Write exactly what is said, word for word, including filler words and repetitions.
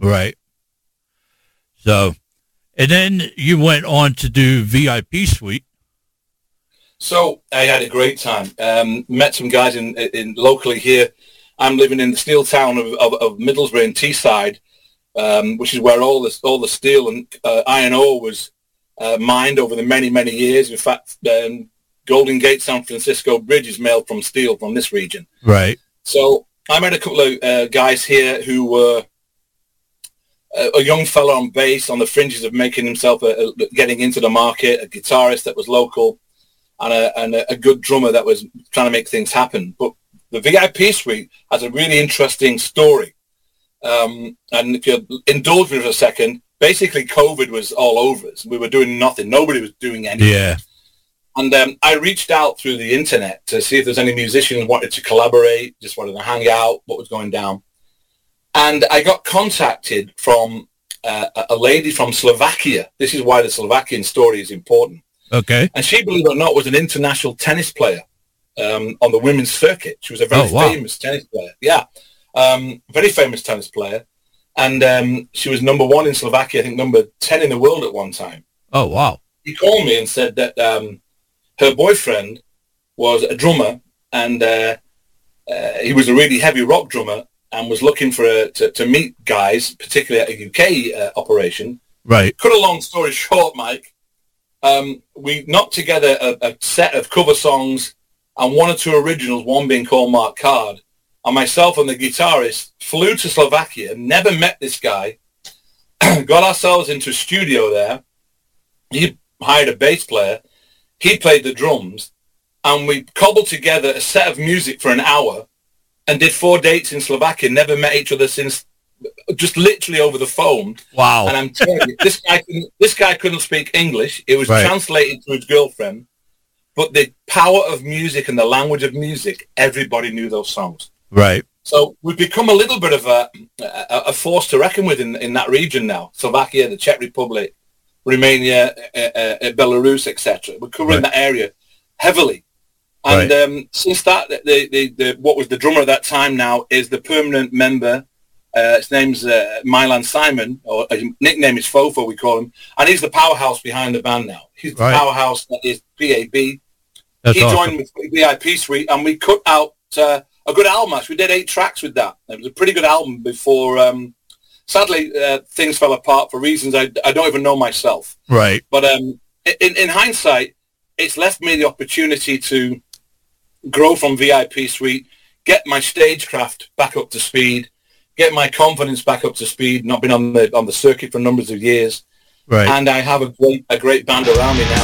Right. So, and then you went on to do V I P Suite. So I had a great time. Um, met some guys in, in locally here. I'm living in the steel town of, of, of Middlesbrough in Teesside, um, which is where all the all the steel and uh, iron ore was uh, mined over the many many years. In fact, um, Golden Gate San Francisco Bridge is made from steel from this region. Right. So I met a couple of uh, guys here who were a, a young fella on bass on the fringes of making himself a, a, getting into the market, a guitarist that was local, and a, and a, a good drummer that was trying to make things happen. But the V I P Suite has a really interesting story. Um, and if you'll indulge me for a second, basically COVID was all over us. We were doing nothing. Nobody was doing anything. Yeah. And um, I reached out through the internet to see if there's any musicians who wanted to collaborate, just wanted to hang out, what was going down. And I got contacted from uh, a lady from Slovakia. This is why the Slovakian story is important. Okay. And she, believe it or not, was an international tennis player um, on the women's circuit. She was a very oh, wow. famous tennis player. Yeah, um, very famous tennis player. And um, she was number one in Slovakia, I think number ten in the world at one time. Oh, wow. He called me and said that um, her boyfriend was a drummer, and uh, uh, he was a really heavy rock drummer, and was looking for a, to, to meet guys, particularly at a U K uh, operation. Right. Cut a long story short, Mike, um, we knocked together a, a set of cover songs and one or two originals, one being called Mark Card. And myself and the guitarist flew to Slovakia, never met this guy, got ourselves into a studio there. He hired a bass player. He played the drums, and we cobbled together a set of music for an hour and did four dates in Slovakia, never met each other since, just literally over the phone. Wow. And I'm telling you, this guy couldn't, this guy couldn't speak English. It was right. translated to his girlfriend. But the power of music and the language of music, everybody knew those songs. Right. So we've become a little bit of a, a, a force to reckon with in, in that region now. Slovakia, the Czech Republic, Romania, uh, uh, Belarus, et cetera. We're covering right. that area heavily. And right. um, since that, the, the, the, what was the drummer at that time now is the permanent member. Uh, his name's uh, Milan Simon, or his nickname is Fofo, we call him. And he's the powerhouse behind the band now. He's the right. powerhouse that is P A B. That's he awesome. joined with the V I P Suite, and we cut out uh, a good album. Actually, we did eight tracks with that. It was a pretty good album before, um, sadly, uh, things fell apart for reasons I, I don't even know myself. Right. But um, in, in hindsight, it's left me the opportunity to grow from V I P Suite, get my stagecraft back up to speed, get my confidence back up to speed, not been on the on the circuit for numbers of years. Right. And I have a great a great band around me now.